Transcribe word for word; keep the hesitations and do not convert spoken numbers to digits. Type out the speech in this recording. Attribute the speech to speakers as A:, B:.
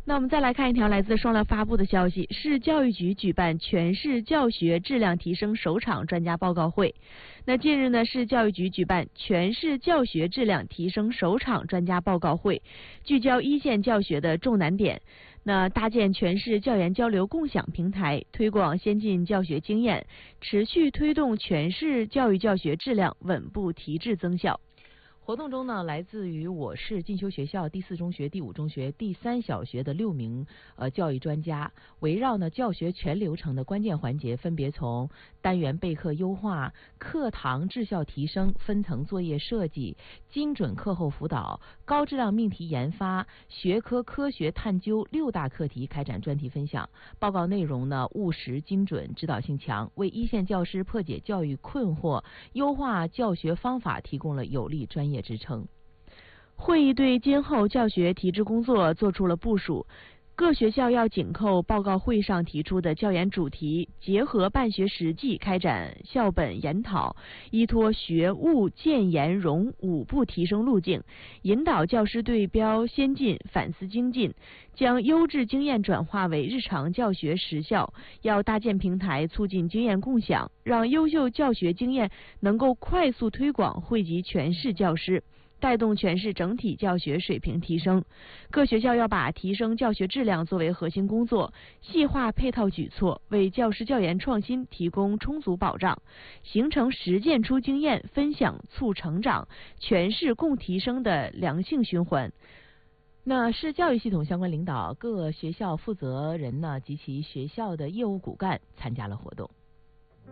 A: 那我们再来看一条来自双料发布的消息，市教育局举办全市教学质量提升首场专家报告会。那近日呢，市教育局举办全市教学质量提升首场专家报告会，聚焦一线教学的重难点，那搭建全市教研交流共享平台，推广先进教学经验，持续推动全市教育教学质量稳步提质增效。
B: 活动中呢，来自于我市进修学校第四中学、第五中学、第三小学的六名呃教育专家，围绕呢教学全流程的关键环节，分别从单元备课优化、课堂质效提升、分层作业设计、精准课后辅导、高质量命题研发、学科科学探究六大课题开展专题分享。报告内容呢务实精准，指导性强，为一线教师破解教育困惑、优化教学方法提供了有力专业支撑。
A: 会议对今后教学提质工作作出了部署，各学校要紧扣报告会上提出的教研主题，结合办学实际开展校本研讨，依托学务建研融五步提升路径，引导教师对标先进，反思精进，将优质经验转化为日常教学实效。要搭建平台，促进经验共享，让优秀教学经验能够快速推广，惠及全市教师，带动全市整体教学水平提升。各学校要把提升教学质量作为核心工作，细化配套举措，为教师教研创新提供充足保障，形成实践出经验、分享促成长、全市共提升的良性循环。
B: 那市教育系统相关领导、各学校负责人呢及其学校的业务骨干参加了活动。